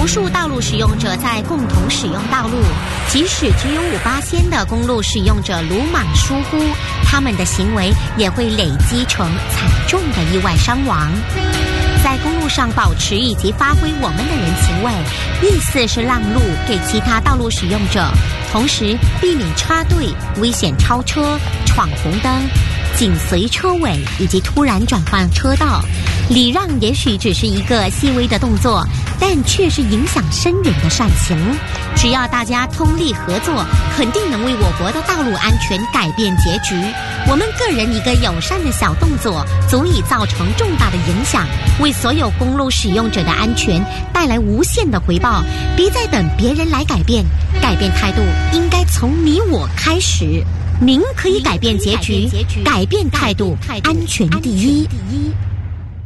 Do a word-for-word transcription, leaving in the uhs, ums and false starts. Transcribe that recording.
数道路使用者在共同使用道路，即使只有五八仙的公路使用者鲁莽疏忽，他们的行为也会累积成惨重的意外伤亡。在公路上保持以及发挥我们的人情味，意思是让路给其他道路使用者，同时避免插队、危险超车、闯红灯、紧随车尾以及突然转换车道。礼让也许只是一个细微的动作，但却是影响深远的善行。只要大家通力合作，肯定能为我国的道路安全改变结局。我们个人一个友善的小动作，足以造成重大的影响，为所有公路使用者的安全带来无限的回报。别再等别人来改变，改变态度应该从你我开始。您可以改变结局，改变态度，安全第一。